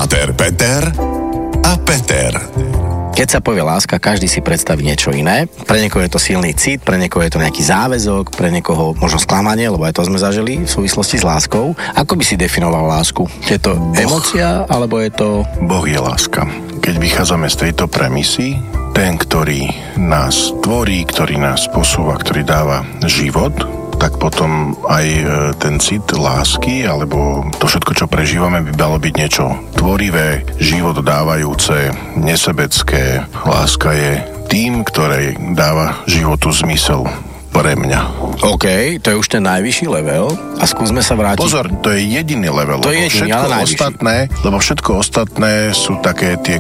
Páter Peter a Peter. Keď sa povie láska, každý si predstaví niečo iné. Pre niekoho je to silný cit, pre niekoho je to nejaký záväzok, pre niekoho možno sklamanie, lebo aj to sme zažili v súvislosti s láskou. Ako by si definoval lásku? Je to emócia, alebo je to... Boh je láska. Keď vychádzame z tejto premisy, ten, ktorý nás tvorí, ktorý nás posúva, ktorý dáva život, tak potom aj ten cit lásky, alebo to všetko, čo prežívame, by malo byť niečo tvorivé, život dávajúce, nesebecké. Láska je tým, ktorý dáva životu zmysel pre mňa. OK, to je už ten najvyšší level a skúsme sa vrátiť. Pozor, to je jediný level, to je jediný, ale najvyšší. Lebo všetko ostatné sú také tie